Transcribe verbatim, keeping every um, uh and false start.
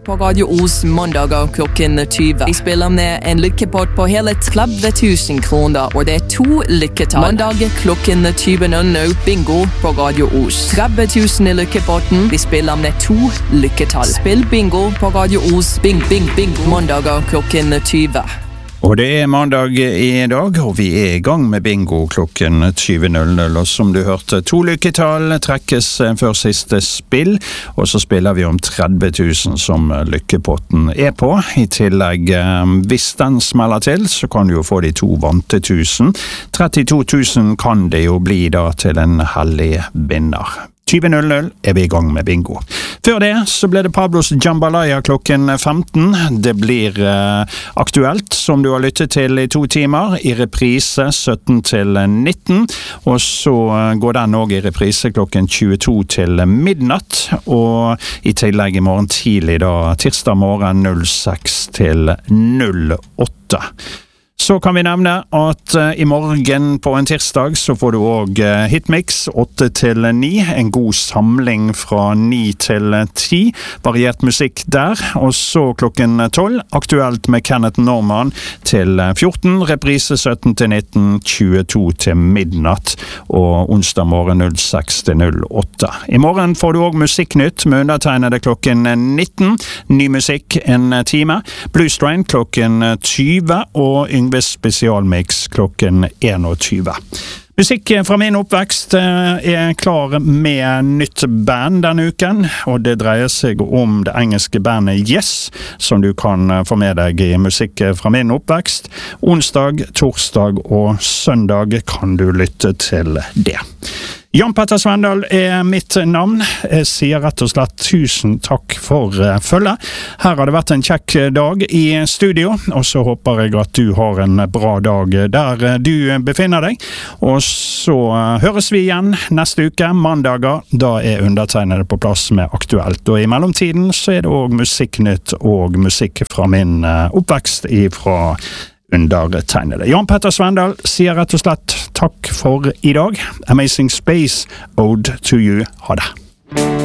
på Radio Os mandager klokken tjue. Vi spiller med en lykkepott på hele tretti tusen kroner, og det er to lykketall. Mandag klokken tjue null null, bingo på Radio Os. tretti tusen i lykkepotten, vi spiller med to lykketall. Spill bingo på Radio Os, bing, bing, bingo, mandager klokken tjue. Og det er mandag i dag, og vi er i gang med bingo klokken tjue null null. Og som du hørte, to lykketall trekkes før siste spill, og så spiller vi om tretti tusen som lykkepotten er på. I tillegg, hvis den smeller til, så kan du jo få de to vante tusen. trettito tusen kan det jo bli da til en hellig vinner. tjue null null er vi i gang med bingo. Før det så ble det Pablos Jambalaya klokken femten. Det blir eh, aktuelt, som du har lyttet til i to timer, i reprise sytten til nitten, og så går den også i reprise klokken tjueto til midnatt, og i tillegg i morgen tidlig da, tirsdag morgen null seks til null åtte. Så kan vi nevne at uh, i morgen på en tirsdag så får du også uh, Hitmix åtte til ni, en god samling fra ni til ti, variert musikk der, og så klokken tolv, aktuelt med Kenneth Norman til fjorten, reprise sytten til nitten, tjueto til midnatt, og onsdag morgen null seks til null åtte. I morgen får du også Musikknytt med undertegnede klokken nitten, ny musikk en time, Blue Strain klokken tjue, og Yngve spesialmix klokken tjueen. Musikk fra min oppvekst er klar med nytt band denne uken, og det dreier seg om det engelske bandet Yes, som du kan få med deg i musikk fra min oppvekst. Onsdag, torsdag og søndag kan du lytte til det. Jan Petter Svendal er mitt navn. Jeg sier rett og slett tusen takk for følget. Her har det vært en kjekk dag i studio, og så håper jeg at du har en bra dag der du befinner deg. Og så høres vi igjen neste uke, mandager. Da er undertegnede på plass med aktuelt. Og i mellomtiden så er det også Musikknytt og musikk fra min oppvekst ifra undertegnede. Jan Petter Svendal sier rett og slett takk for i dag. Amazing Space, Ode to You. Ha det.